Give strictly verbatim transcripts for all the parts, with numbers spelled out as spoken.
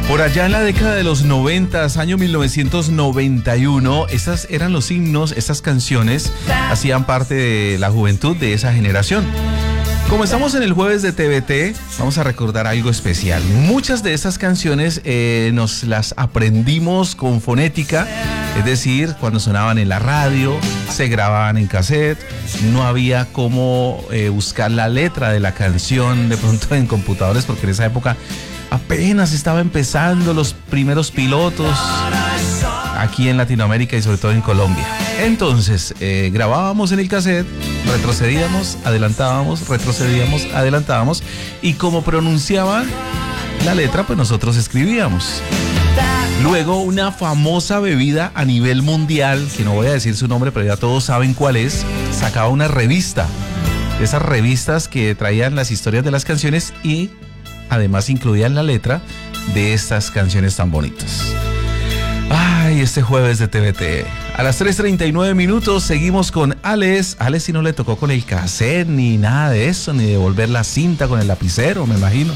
Por allá en la década de los noventas, año mil novecientos noventa y uno, esas eran los himnos, esas canciones hacían parte de la juventud de esa generación. Como estamos en el jueves de T V T, vamos a recordar algo especial. Muchas de estas canciones eh, nos las aprendimos con fonética, es decir, cuando sonaban en la radio, se grababan en cassette, no había cómo eh, buscar la letra de la canción de pronto en computadores, porque en esa época apenas estaba empezando los primeros pilotos aquí en Latinoamérica y sobre todo en Colombia. Entonces, eh, grabábamos en el cassette, retrocedíamos, adelantábamos, retrocedíamos, adelantábamos, y como pronunciaban la letra, pues nosotros escribíamos. Luego, una famosa bebida a nivel mundial, que no voy a decir su nombre, pero ya todos saben cuál es, sacaba una revista. Esas revistas que traían las historias de las canciones y además incluían la letra de estas canciones tan bonitas. Ay, este jueves de T V T. A las tres treinta y nueve minutos seguimos con Alex. Alex sí no le tocó con el cassette ni nada de eso, ni devolver la cinta con el lapicero, me imagino.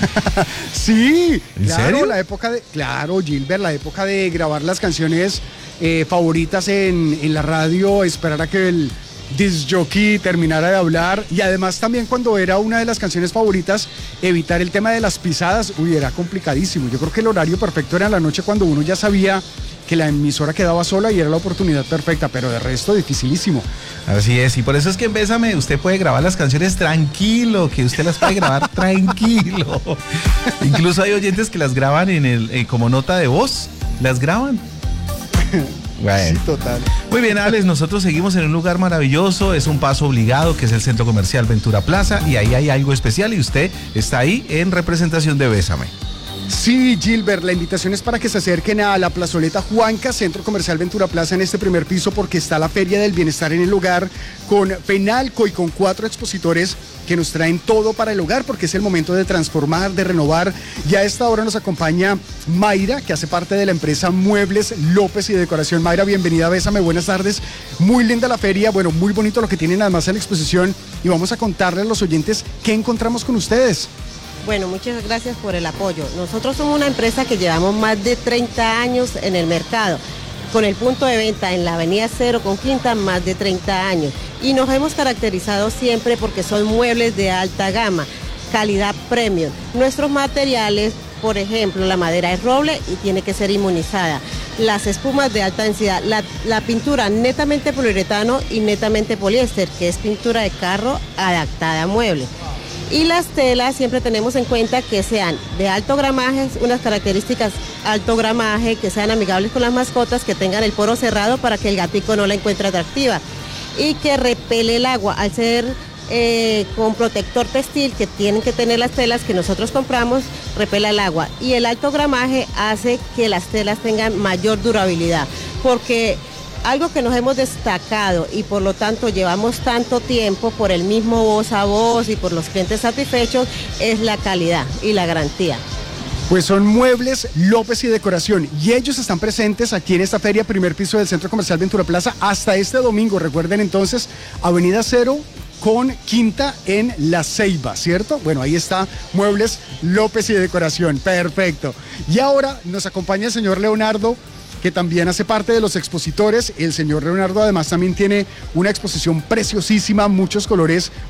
Sí, ¿en claro, serio? la época de, claro, Gilbert, la época de grabar las canciones eh, favoritas en, en la radio, esperar a que el disc jockey terminara de hablar, y además también cuando era una de las canciones favoritas, evitar el tema de las pisadas. Uy, era complicadísimo. Yo creo que el horario perfecto era en la noche, cuando uno ya sabía que la emisora quedaba sola y era la oportunidad perfecta, pero de resto dificilísimo. Así es, y por eso es que en Bésame usted puede grabar las canciones tranquilo, que usted las puede grabar tranquilo. Incluso hay oyentes que las graban en el eh, como nota de voz, las graban. Bueno. Sí, total. Muy bien, Alex, nosotros seguimos en un lugar maravilloso, es un paso obligado, que es el Centro Comercial Ventura Plaza, y ahí hay algo especial y usted está ahí en representación de Bésame. Sí, Gilbert, la invitación es para que se acerquen a la plazoleta Juanca, Centro Comercial Ventura Plaza, en este primer piso, porque está la Feria del Bienestar en el Hogar con Penalco y con cuatro expositores que nos traen todo para el hogar, porque es el momento de transformar, de renovar. Y a esta hora nos acompaña Mayra, que hace parte de la empresa Muebles López y Decoración. Mayra, bienvenida a Bésame, buenas tardes. Muy linda la feria, bueno, muy bonito lo que tienen además en la exposición, y vamos a contarle a los oyentes qué encontramos con ustedes. Bueno, muchas gracias por el apoyo. Nosotros somos una empresa que llevamos más de treinta años en el mercado, con el punto de venta en la avenida Cero con Quinta, más de treinta años. Y nos hemos caracterizado siempre porque son muebles de alta gama, calidad premium. Nuestros materiales, por ejemplo, la madera es roble y tiene que ser inmunizada. Las espumas de alta densidad, la, la pintura netamente poliuretano y netamente poliéster, que es pintura de carro adaptada a muebles. Y las telas siempre tenemos en cuenta que sean de alto gramaje, unas características alto gramaje, que sean amigables con las mascotas, que tengan el poro cerrado para que el gatico no la encuentre atractiva, y que repele el agua. Al ser eh, con protector textil que tienen que tener las telas que nosotros compramos, repela el agua. Y el alto gramaje hace que las telas tengan mayor durabilidad, porque algo que nos hemos destacado y por lo tanto llevamos tanto tiempo por el mismo voz a voz y por los clientes satisfechos es la calidad y la garantía. Pues son Muebles López y Decoración, y ellos están presentes aquí en esta feria, primer piso del Centro Comercial Ventura Plaza, hasta este domingo. Recuerden entonces, avenida Cero con Quinta en La Ceiba, ¿cierto? Bueno, ahí está Muebles López y Decoración, perfecto. Y ahora nos acompaña el señor Leonardo, que también hace parte de los expositores. El señor Leonardo además también tiene una exposición preciosísima, muchos colores